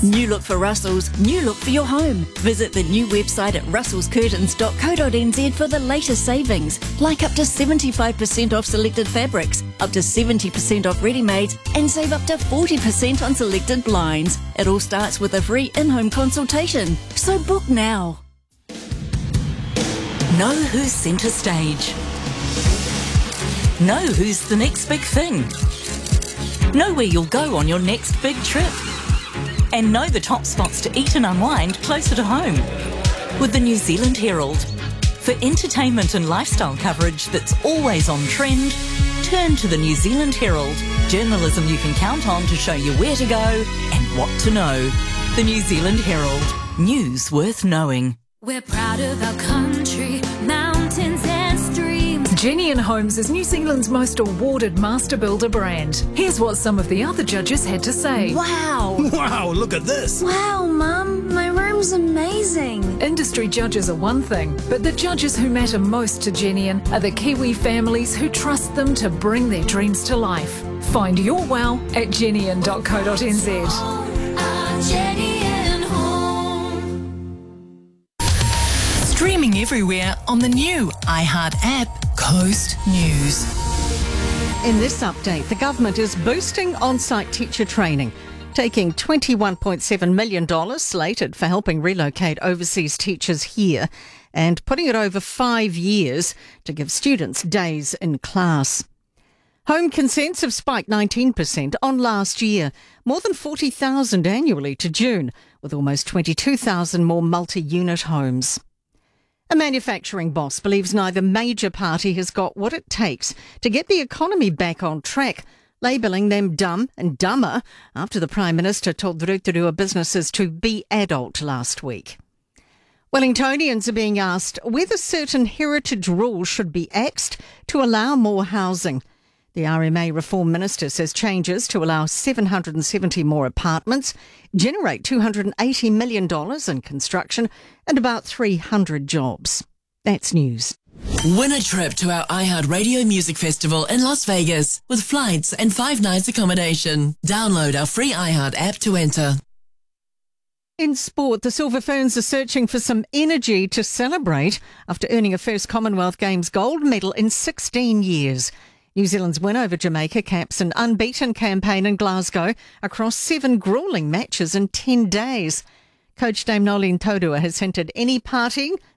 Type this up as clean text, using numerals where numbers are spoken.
New look for Russell's, new look for your home. Visit the new website at russellscurtains.co.nz for the latest savings, like up to 75% off selected fabrics, up to 70% off ready-mades, and save up to 40% on selected blinds. It all starts with a free in-home consultation. So book now. Know who's centre stage. Know who's the next big thing. Know where you'll go on your next big trip. And know the top spots to eat and unwind closer to home. With the New Zealand Herald. For entertainment and lifestyle coverage that's always on trend, turn to the New Zealand Herald. Journalism you can count on to show you where to go and what to know. The New Zealand Herald. News worth knowing. We're proud of our country, mountains and streams. Genian Homes is New Zealand's most awarded master builder brand. Here's what some of the other judges had to say. Wow! Wow, look at this! Wow, Mum, my room's amazing. Industry judges are one thing, but the judges who matter most to Genian are the Kiwi families who trust them to bring their dreams to life. Find your wow at genian.co.nz. Streaming everywhere on the new iHeart app, Coast News. In this update, the government is boosting on-site teacher training, taking $21.7 million slated for helping relocate overseas teachers here and putting it over 5 years to give students days in class. Home consents have spiked 19% on last year, more than 40,000 annually to June, with almost 22,000 more multi-unit homes. A manufacturing boss believes neither major party has got what it takes to get the economy back on track, labelling them dumb and dumber after the Prime Minister told the Rotorua businesses to be adult last week. Wellingtonians are being asked whether certain heritage rules should be axed to allow more housing. The RMA Reform Minister says changes to allow 770 more apartments generate $280 million in construction and about 300 jobs. That's news. Win a trip to our iHeart Radio Music Festival in Las Vegas with flights and 5 nights accommodation. Download our free iHeart app to enter. In sport, the Silver Ferns are searching for some energy to celebrate after earning a first Commonwealth Games gold medal in 16 years. New Zealand's win over Jamaica caps an unbeaten campaign in Glasgow across 7 gruelling matches in 10 days. Coach Dame Nolene Taurua has hinted any partying